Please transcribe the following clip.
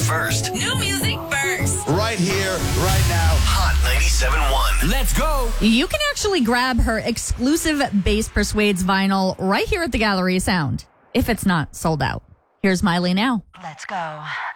first. New music first. Right here, right now. Hot 97.1. Let's go. You can actually grab her exclusive Bass Persuades vinyl right here at the Gallery of Sound, if it's not sold out. Here's Miley now. Let's go.